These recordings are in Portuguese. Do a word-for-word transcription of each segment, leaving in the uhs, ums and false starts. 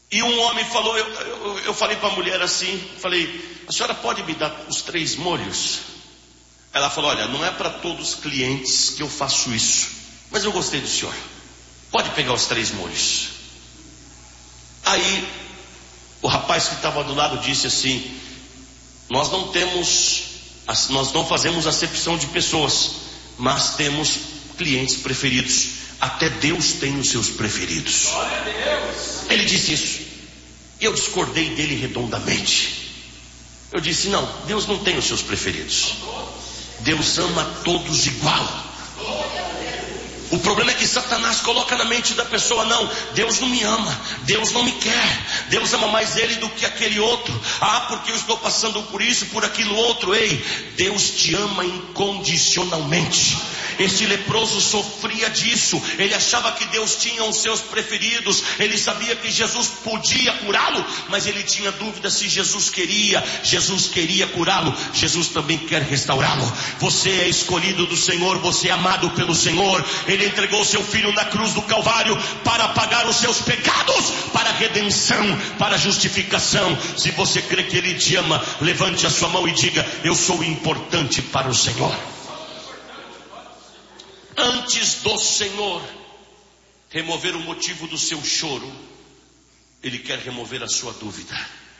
E um homem falou, eu, eu, eu falei para a mulher assim, falei, a senhora pode me dar os três molhos? Ela falou, olha, não é para todos os clientes que eu faço isso, mas eu gostei do senhor, pode pegar os três molhos. Aí o rapaz que estava do lado disse assim, nós não temos, nós não fazemos acepção de pessoas, mas temos clientes preferidos. Até Deus tem os seus preferidos. Ele disse isso. Eu discordei dele redondamente. Eu disse, não, Deus não tem os seus preferidos. Deus ama todos igual. O problema é que Satanás coloca na mente da pessoa, não, Deus não me ama, Deus não me quer, Deus ama mais ele do que aquele outro. Ah, porque eu estou passando por isso, por aquilo outro. Ei, Deus te ama incondicionalmente. Este leproso sofria disso. Ele achava que Deus tinha os seus preferidos. Ele sabia que Jesus podia curá-lo, mas ele tinha dúvida se Jesus queria. Jesus queria curá-lo. Jesus também quer restaurá-lo. Você é escolhido do Senhor, você é amado pelo Senhor. Ele entregou seu filho na cruz do Calvário para pagar os seus pecados, para redenção, para justificação. Se você crê que ele te ama, levante a sua mão e diga, eu sou importante para o Senhor. Antes do Senhor remover o motivo do seu choro, Ele quer remover a sua dúvida.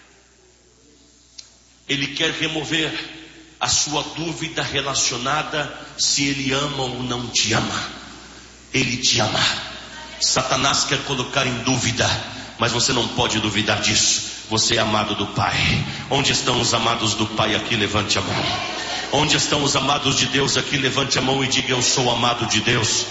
Ele quer remover a sua dúvida relacionada se Ele ama ou não te ama. Ele te ama. Satanás quer colocar em dúvida, mas você não pode duvidar disso. Você é amado do Pai. Onde estão os amados do Pai aqui? Levante a mão. Onde estão os amados de Deus aqui? Levante a mão e diga, eu sou amado de Deus.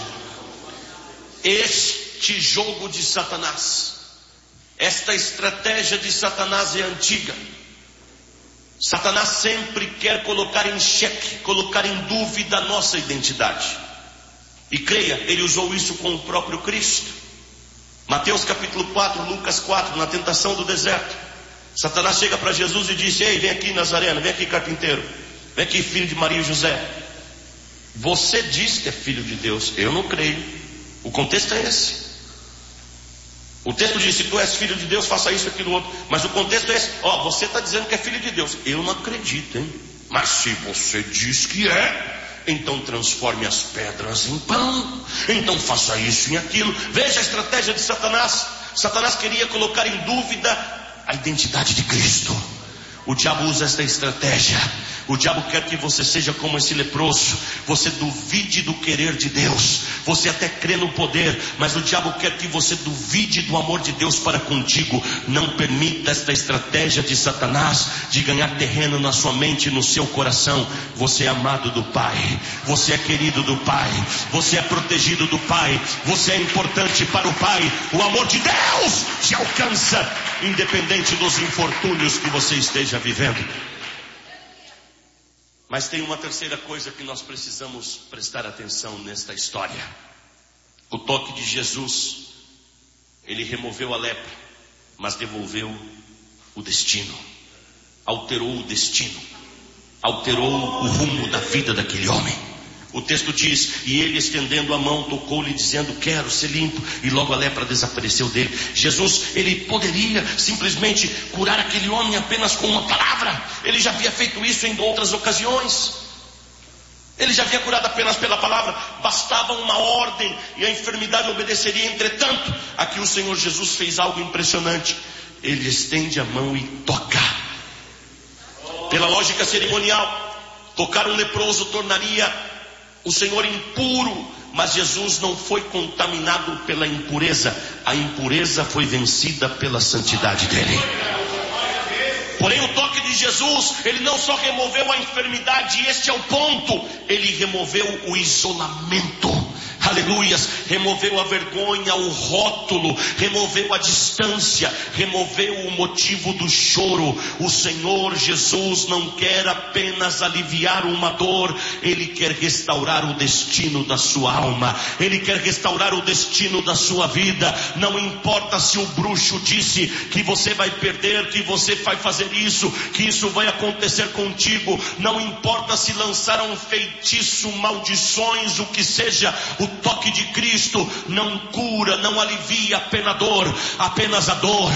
Este jogo de Satanás, esta estratégia de Satanás é antiga. Satanás sempre quer colocar em xeque, colocar em dúvida a nossa identidade. E creia, ele usou isso com o próprio Cristo. Mateus capítulo quatro, Lucas quatro, na tentação do deserto. Satanás chega para Jesus e diz, ei, vem aqui Nazareno, vem aqui carpinteiro, vem aqui filho de Maria e José. Você diz que é filho de Deus, eu não creio. O contexto é esse. O texto diz, se tu és filho de Deus, faça isso, aquilo, outro. Mas o contexto é esse. Ó, você está dizendo que é filho de Deus. Eu não acredito, hein? Mas se você diz que é, então transforme as pedras em pão. Então faça isso e aquilo. Veja a estratégia de Satanás. Satanás queria colocar em dúvida a identidade de Cristo. O diabo usa esta estratégia. O diabo quer que você seja como esse leproso. Você duvide do querer de Deus. Você até crê no poder, mas o diabo quer que você duvide do amor de Deus para contigo. Não permita esta estratégia de Satanás de ganhar terreno na sua mente e no seu coração. Você é amado do Pai. Você é querido do Pai. Você é protegido do Pai. Você é importante para o Pai. O amor de Deus te alcança, independente dos infortúnios que você esteja vivendo. Mas tem uma terceira coisa que nós precisamos prestar atenção nesta história. O toque de Jesus, ele removeu a lepra, mas devolveu o destino. Alterou o destino. Alterou o rumo da vida daquele homem. O texto diz, e ele estendendo a mão, tocou-lhe dizendo, quero ser limpo, e logo a lepra desapareceu dele. Jesus, ele poderia simplesmente curar aquele homem apenas com uma palavra. Ele já havia feito isso em outras ocasiões. Ele já havia curado apenas pela palavra. Bastava uma ordem e a enfermidade obedeceria. Entretanto, aqui o Senhor Jesus fez algo impressionante. Ele estende a mão e toca. Pela lógica cerimonial, tocar um leproso tornaria o Senhor impuro, mas Jesus não foi contaminado pela impureza. A impureza foi vencida pela santidade dele. Porém o toque de Jesus, ele não só removeu a enfermidade, e este é o ponto, ele removeu o isolamento. Aleluias, removeu a vergonha, o rótulo, removeu a distância, removeu o motivo do choro. O Senhor Jesus não quer apenas aliviar uma dor, Ele quer restaurar o destino da sua alma, Ele quer restaurar o destino da sua vida. Não importa se o bruxo disse que você vai perder, que você vai fazer isso, que isso vai acontecer contigo. Não importa se lançaram feitiço, maldições, o que seja. O toque de Cristo não cura, não alivia apenas a dor, apenas a dor.